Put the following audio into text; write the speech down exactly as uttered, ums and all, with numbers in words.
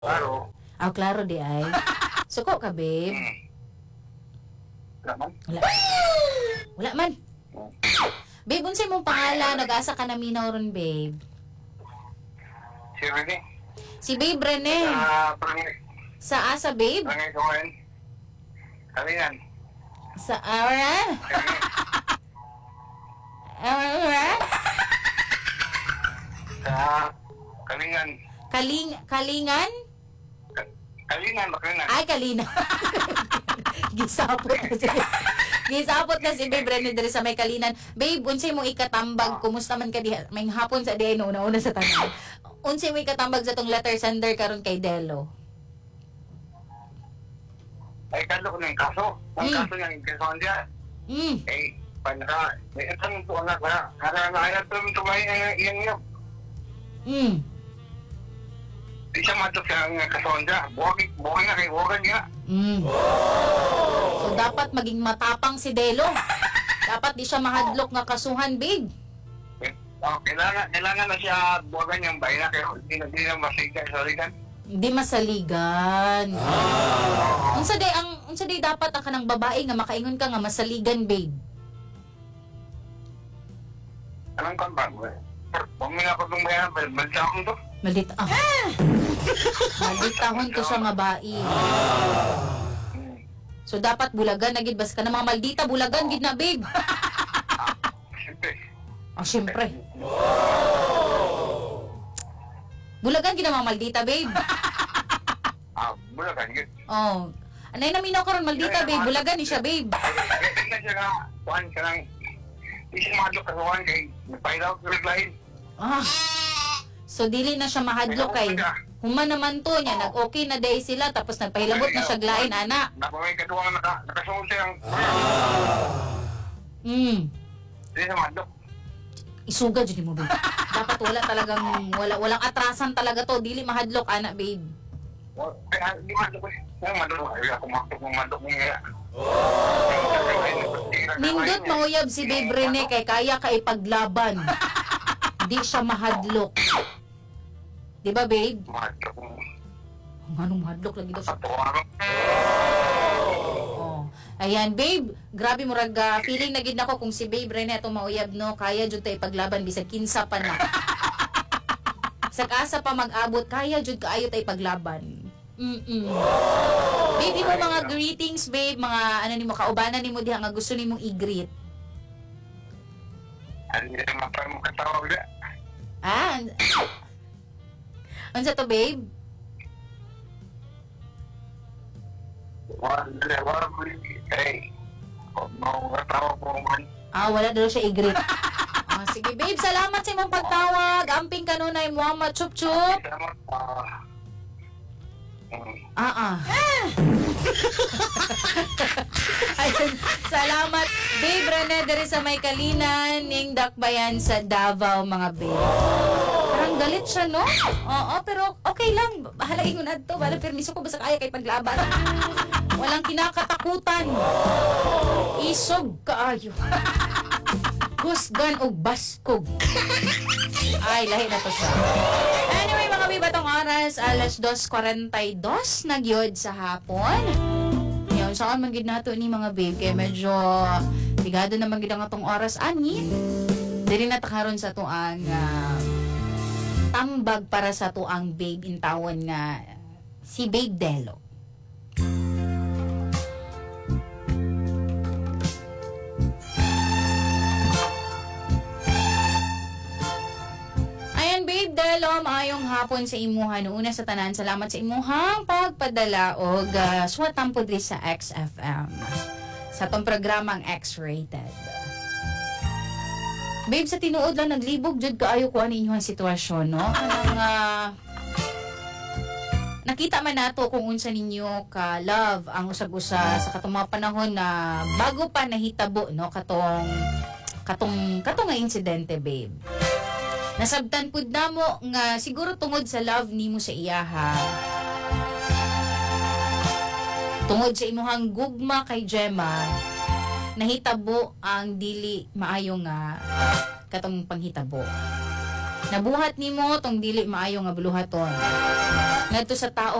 Klaro. Aw, klaro di ay. Suko ka, babe? Hmm. Wala man. Wala. Wala man. Babe, unsay mong pangalan? Nag-asa ka na minaw ron, babe. Si Rene. Si Babe Rene. Ah, parang Sa asa, babe? parang kumain. Kalingan. Sa ara? Ara? Sa Kalingan. Kaling, kalingan? Ka- Kalingan, Kalingan. Ay, kalina. Gisapot na si Gisapot na si Babe Rene diri sa may kalinan. Babe, unsay mo ikatambag? Kumusta man ka diha? May hapon sa diha no, una sa tanan. Unsay mo ikatambag sa tong letter sender karon kay Delo? Ay, kalo ko ng kaso. Ang Hmm. kaso niya, yung kaso niya. Hmm. Eh, panaka, may itang ito anak na. Kaya na ayaw ito ito may iyang iyo. Hmm. Di siya matok siya ang kaso niya. Buwag, buwag na kay buwagan niya. Mm. So, dapat maging matapang si Delo. Dapat di siya mahadlok nga kasuhan, babe. Eh, oh, kailangan, kailangan na siya buwagan niyang bahay na kaya hindi na, hindi na masigay sa ligan. Hindi masaligan. Unsa day ang unsa day dapat ang kanang babae nga makaingon ka nga masaligan, babe? Anong kambang? Huwag mo na ako itong bayan, balsa akong to. Malita ah. Malditahon to siya nga bai. Hmm. So dapat bulagan na gid bas ka na mga maldita bulagan gid na, babe. Siyempre. Oh, syempre. Bulagan gid na mga maldita, babe. Ah, bulagan yun. Oh. Anay na minaw karon maldita, babe. Bulagan ni siya, babe. Hindi na siya nga, kuhan ka lang. Hindi siya madok ka kuhan kay nagpailaw ka naglahin. Ah. So dili na siya mahadlok kay human naman to niya nag-okay na day sila tapos nagpahilabot na siya glain ana. Napamay ka doon naka, nakasunod siyang. Mm. Hindi siya madok. Isuga jud mo, babe. Dapat wala talagang wala walang atrasan talaga to, dili mahadlok ana, babe. Kaya hindi madok eh. Hindi madok. Ay, ako maktok ng madok niya. Nindot mauyab si Babe Rene kay kaya ka ipaglaban. Di siya mahadlok. Di ba, babe? Madok. Anong mahadlok lagi daw siya? Sa tuwarong. Oh. Ayan, babe. Grabe mo rag uh, feeling na gid nako kung si Babe Rene ato mauyab no, kaya jud ta ipaglaban bisag kinsa pa na. Sa asa pa mag-abot, kaya jud kaayo ta ipaglaban. Mm. Babe, imo mga greetings, babe, mga ano nimo kaubanan nimo diha nga gusto nimong i-greet. Hindi naman pa mo katawag na. Ah. Unsa to, babe? Wala, wala mo yung kay. Kung mo katawag po man. Ah, wala daw siya i-greet. Ah, sige, babe, salamat sa imong pagtawag. Amping kanunay Muhammad Chup Chup. Salamat. Ah. Hmm. Ah, ah. Ayun, salamat. Babe Rene, diri sa may kalinan, ning dakbayan sa Davao, mga babe. Parang galit siya, no? Oo, pero okay lang. Bahala ingon adto. Bahala, permiso ko basta kaya kay paglaban. Walang kinakatakutan. Isog kaayo. Husgan o baskog. Ay, lahi na to siya. Anyway, mga babe, atong oras, alas dos forty-two na gyud sa hapon. Yun, saan man gid nato ni mga babe, kaya medyo bigado na man gid ang atong oras, ani. Dili na takaron sa tuang uh, tambag para sa tuang babe in tawon nga si Babe Delo. Ayan, Babe Delo, maayong hapon sa imuha. Una sa tanan, salamat sa imuhang pagpadala og uh, swatan po diri sa X F M. Sa tong programang X-Rated. Babe, sa tinuod lang, naglibog jud kaayo ko ano inyong sitwasyon, no? Anong, uh, nakita man nato kung unsa ninyo ka love ang usag-usa sa katong mga panahon na bago pa nahitabo, no? Katong, katong, katong nga insidente, babe. Nasabtan pud namo nga siguro tungod sa love nimo sa iyaha. Tungod sa imuhang gugma kay Gemma, nahitabo ang dili maayo nga katong panghitabo. Nabuhat nimo tong dili maayo nga buluhaton. Ngadto sa tao